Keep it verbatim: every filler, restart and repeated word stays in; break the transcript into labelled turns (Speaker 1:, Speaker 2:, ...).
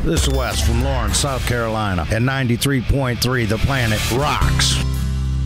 Speaker 1: This is Wes from Lawrence, South Carolina, at ninety-three point three The Planet Rocks.